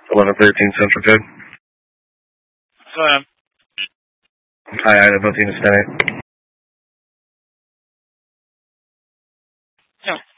1113 Central Code. Hi, Ida, both units 10-8.